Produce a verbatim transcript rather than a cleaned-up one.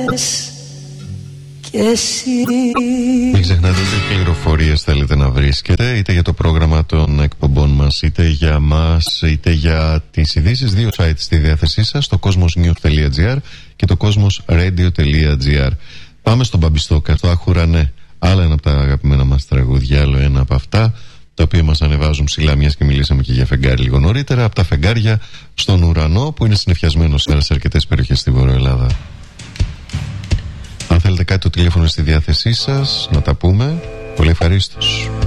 και εσύ. Μην ξεχνάτε ότι πληροφορίες θέλετε να βρίσκετε, είτε για το πρόγραμμα των εκπομπών μας, είτε για μας, είτε για τις ειδήσεις. Δύο sites στη διάθεσή σας, το cosmosnews.gr και το cosmosradio.gr. Πάμε στον Μπαμπιστόκα, το Άχουρα, ναι. Άλλο ένα από τα αγαπημένα μας τραγούδια, άλλο ένα από αυτά τα οποία μας ανεβάζουν ψηλά, μιας και μιλήσαμε και για φεγγάρι λίγο νωρίτερα. Από τα φεγγάρια στον ουρανό, που είναι συννεφιασμένο σήμερα σε αρκετές περιοχές στη Βορειοελλάδα. Αν θέλετε κάτι, το τηλέφωνο στη διάθεσή σας, να τα πούμε. Πολύ ευχαρίστως.